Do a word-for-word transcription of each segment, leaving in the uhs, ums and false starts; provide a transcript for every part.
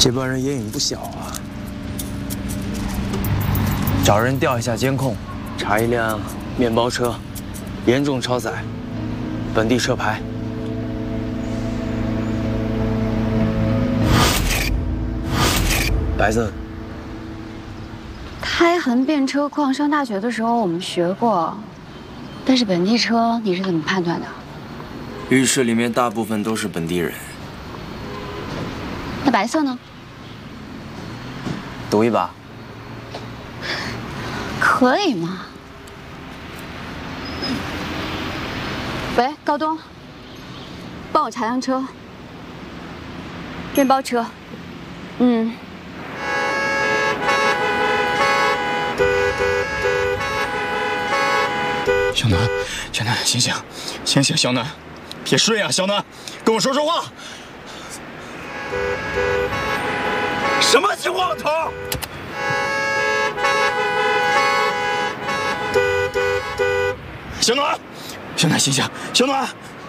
这帮人烟瘾不小啊！找人调一下监控，查一辆面包车，严重超载，本地车牌。白色的。 胎痕变车况，上大学的时候我们学过，但是本地车你是怎么判断的？ 浴室里面大部分都是本地人。 那白色呢？ 赌一把。 可以吗？喂，高东，帮我查辆车，面包车，嗯。 小南，小南，醒醒，醒醒，小南，别睡啊，小南，跟我说说话。什么情况，头？小暖，小暖，醒醒，小暖，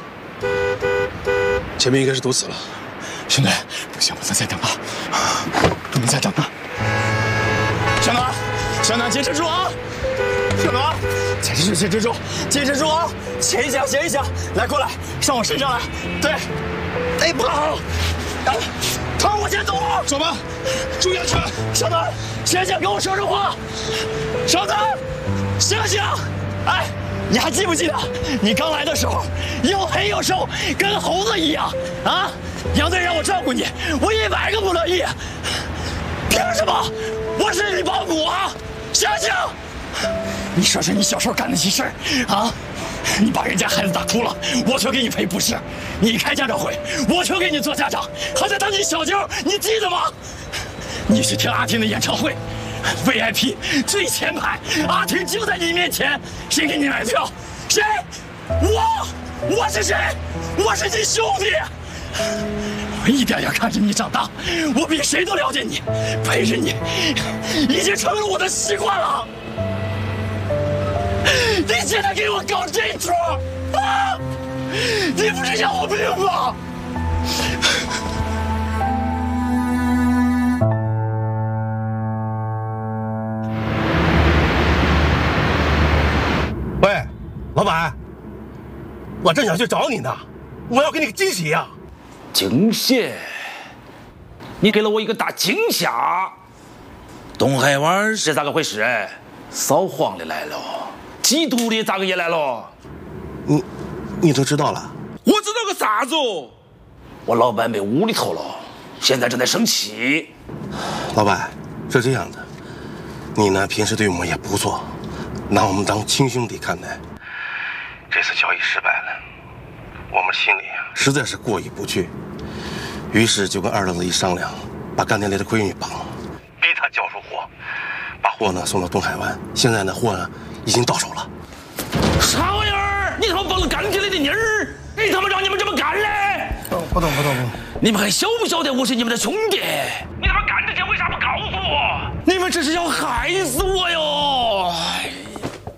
前面应该是堵死了。 兄弟，不行，不能再等了，不能再等了。小暖，小暖，坚持住啊！小暖，坚持住，坚持住，坚持住啊！斜一下，斜一下，来，过来，上我身上来。对，哎，不好，哎，头，我先走， 走吧，注意安全。 小暖，醒醒，跟我说说话。小暖，醒醒，哎。你还记不记得，你刚来的时候又黑又瘦，跟猴子一样啊！杨队让我照顾你，我一百个不乐意。凭什么？我是你保姆啊！醒醒！你说说你小时候干那些事儿啊！你把人家孩子打哭了，我就给你赔不是；你开家长会，我就给你做家长，还在当你小舅，你记得吗？你去听阿婷的演唱会。V I P 最前排，阿婷就在你面前，谁给你买票？谁？我，我是谁？我是你兄弟，我一点点看着你长大，我比谁都了解你，陪着你，已经成了我的习惯了。你现在给我搞这出啊！你不是要我命吗？ 喂，老板，我正想去找你呢，我要给你个惊喜呀！ 惊喜？你给了我一个大惊吓！东海湾是咋个回事？哎，扫黄的来了，缉毒的咋个也来了？ 你，你都知道了？ 我知道个啥子哦？我老板被屋里头了，现在正在生气。 老板，是这样的，你呢平时对我们也不错。拿我们当亲兄弟看待，这次交易失败了，我们心里实在是过意不去，于是就跟二愣子一商量，把干爹里的闺女绑了，逼他交出货，把货呢送到东海湾。现在呢，货呢已经到手了。 啥玩意儿？你他妈绑了干爹里的妮儿，你他妈让你们这么干嘞？ 不懂，不懂，不懂。 你们还晓不晓得我是你们的兄弟？你他妈干这些为啥不告诉我？你们这是要害死我哟！